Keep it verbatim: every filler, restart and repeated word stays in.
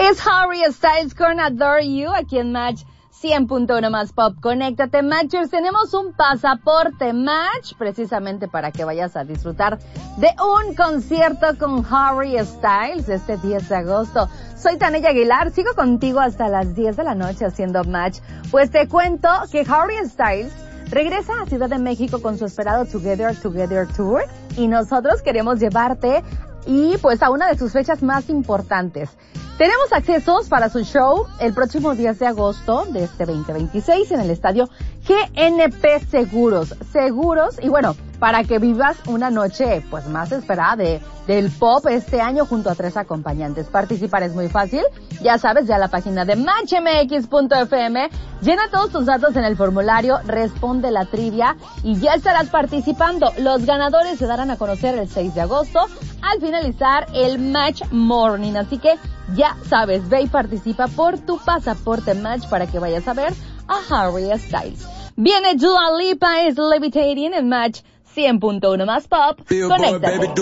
Es Harry Styles con Adore You, aquí en Match cien punto uno más Pop. Conéctate, Matchers. Tenemos un pasaporte Match precisamente para que vayas a disfrutar de un concierto con Harry Styles este diez de agosto. Soy Tania Aguilar, sigo contigo hasta las diez de la noche haciendo Match. Pues te cuento que Harry Styles regresa a Ciudad de México con su esperado Together Together Tour y nosotros queremos llevarte y pues a una de sus fechas más importantes. Tenemos accesos para su show el próximo diez de agosto de este veinte veintiséis en el estadio G N P Seguros. Seguros, y bueno, para que vivas una noche pues más esperada de, del pop este año junto a tres acompañantes. Participar es muy fácil, ya sabes, ya la página de match m x punto f m, llena todos tus datos en el formulario, responde la trivia y ya estarás participando. Los ganadores se darán a conocer el seis de agosto al finalizar el Match Morning, así que ya sabes, ve y participa por tu pasaporte Match para que vayas a ver a Harry Styles. Viene Dua Lipa, es Levitating en Match cien punto uno más Pop. Conéctate.